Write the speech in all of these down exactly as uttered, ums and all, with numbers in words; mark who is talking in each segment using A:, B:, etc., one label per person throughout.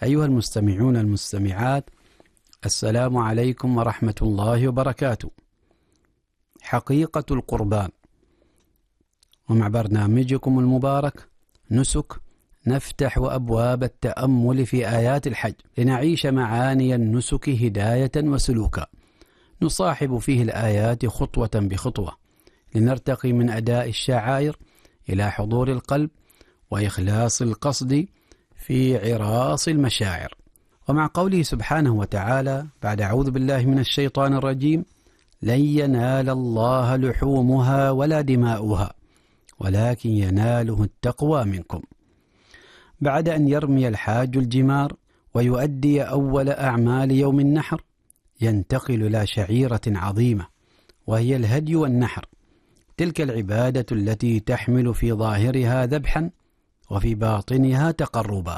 A: أيها المستمعون المستمعات، السلام عليكم ورحمة الله وبركاته. حقيقة القربان، ومع برنامجكم المبارك نسك نفتح أبواب التأمل في آيات الحج لنعيش معاني النسك هداية وسلوكا، نصاحب فيه الآيات خطوة بخطوة لنرتقي من أداء الشعائر إلى حضور القلب وإخلاص القصد في عراص المشاعر. ومع قوله سبحانه وتعالى بعد أعوذ بالله من الشيطان الرجيم: لن ينال الله لحومها ولا دماؤها ولكن يناله التقوى منكم. بعد أن يرمي الحاج الجمار ويؤدي أول أعمال يوم النحر، ينتقل إلى شعيرة عظيمة وهي الهدي والنحر، تلك العبادة التي تحمل في ظاهرها ذبحا وفي باطنها تقربا.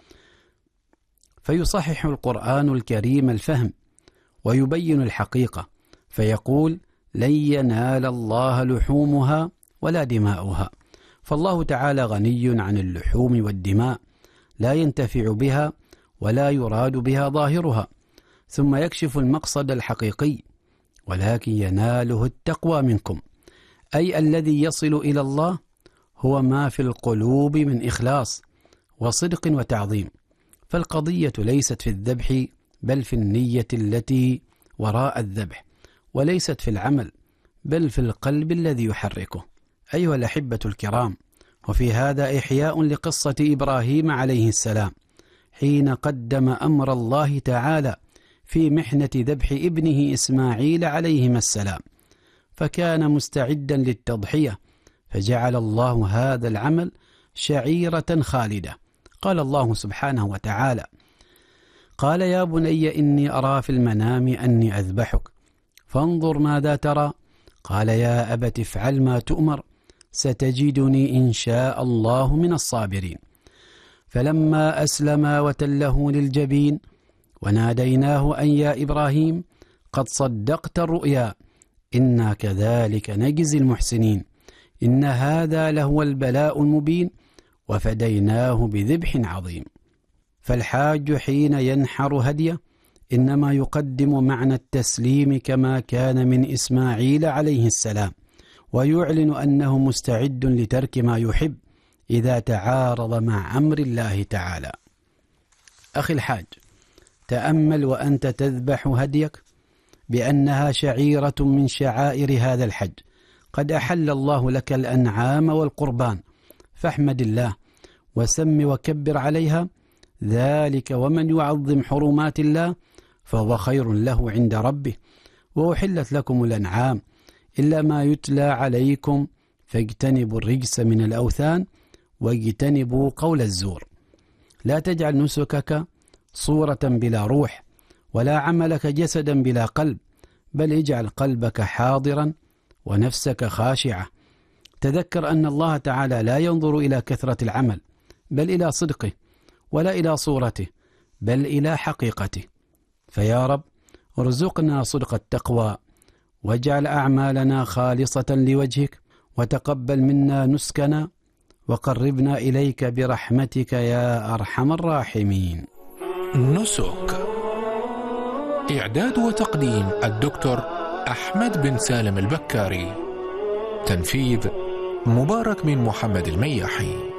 A: فيصحح القرآن الكريم الفهم ويبين الحقيقة، فيقول: لن ينال الله لحومها ولا دماؤها، فالله تعالى غني عن اللحوم والدماء، لا ينتفع بها ولا يراد بها ظاهرها. ثم يكشف المقصد الحقيقي: ولكن يناله التقوى منكم، أي الذي يصل إلى الله هو ما في القلوب من إخلاص وصدق وتعظيم. فالقضية ليست في الذبح بل في النية التي وراء الذبح، وليست في العمل بل في القلب الذي يحركه. أيها الأحبة الكرام، وفي هذا إحياء لقصة إبراهيم عليه السلام حين قدم أمر الله تعالى في محنة ذبح ابنه إسماعيل عليهما السلام، فكان مستعدا للتضحية، فجعل الله هذا العمل شعيرة خالدة. قال الله سبحانه وتعالى: قال يا بني إني أرى في المنام أني أذبحك فانظر ماذا ترى؟ قال يا أبت افعل ما تؤمر ستجدني إن شاء الله من الصابرين. فلما أسلما وتله للجبين وناديناه أن يا إبراهيم قد صدقت الرؤيا إنا كذلك نجزي المحسنين إن هذا لهو البلاء المبين وفديناه بذبح عظيم. فالحاج حين ينحر هديه إنما يقدم معنى التسليم كما كان من إسماعيل عليه السلام، ويعلن أنه مستعد لترك ما يحب إذا تعارض مع أمر الله تعالى. أخي الحاج، تأمل وأنت تذبح هديك بأنها شعيرة من شعائر هذا الحج، قد أحل الله لك الأنعام والقربان، فاحمد الله وسم وكبر عليها، ذلك ومن يعظم حرمات الله فهو خير له عند ربه. وأحلت لكم الأنعام إلا ما يتلى عليكم فاجتنبوا الرجس من الأوثان واجتنبوا قول الزور. لا تجعل نسكك صورة بلا روح، ولا عملك جسدا بلا قلب، بل اجعل قلبك حاضرا ونفسك خاشعة. تذكر أن الله تعالى لا ينظر إلى كثرة العمل بل إلى صدقه، ولا إلى صورته بل إلى حقيقته. فيا رب ارزقنا صدق التقوى، واجعل أعمالنا خالصة لوجهك، وتقبل منا نسكنا، وقربنا إليك برحمتك يا أرحم الراحمين.
B: نسك إعداد وتقديم الدكتور أحمد بن سالم البكاري، تنفيذ مبارك بن محمد المياحي.